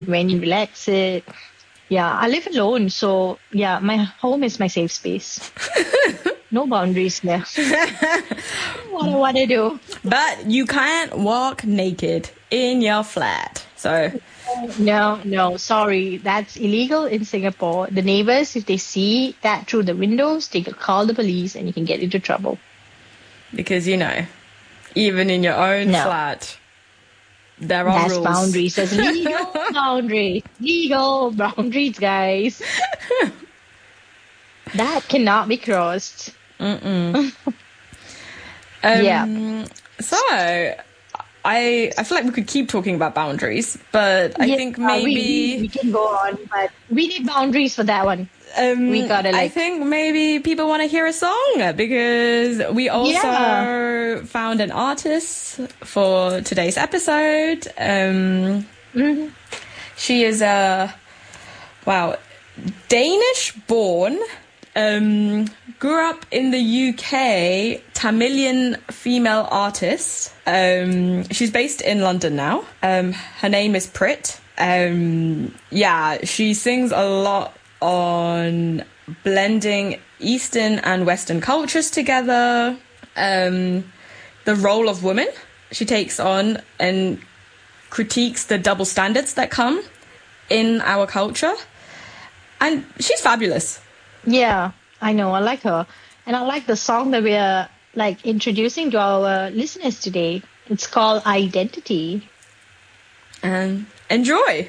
when you relax it. Yeah, I live alone, so yeah, my home is my safe space. No boundaries there. What I want to do. But you can't walk naked in your flat. So No, sorry. That's illegal in Singapore. The neighbors, if they see that through the windows, they could call the police and you can get into trouble. because, even in your own No. flat, there are That's rules. boundaries. There's legal boundaries. Legal boundaries, guys. That cannot be crossed. Yeah. So, I feel like we could keep talking about boundaries, but I think maybe we can go on, but we need boundaries for that one. We gotta I think maybe people want to hear a song because we also found an artist for today's episode. She is Danish born, grew up in the UK, Tamilian female artist. She's based in London now. Her name is Prit. She sings a lot on blending Eastern and Western cultures together. The role of women she takes on and critiques the double standards that come in our culture. And she's fabulous. Yeah, I know. I like her. And I like the song that we're introducing to our listeners today. It's called Identity. And enjoy.